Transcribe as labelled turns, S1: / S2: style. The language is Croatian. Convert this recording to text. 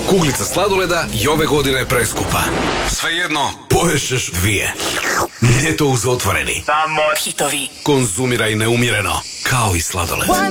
S1: Kuglica sladoleda i ove godine je preskupa. Svejedno, poješćeš 2. Ljeto uz otvoreni.
S2: Samo hitovi.
S1: Konzumiraj neumjereno, kao i sladoled.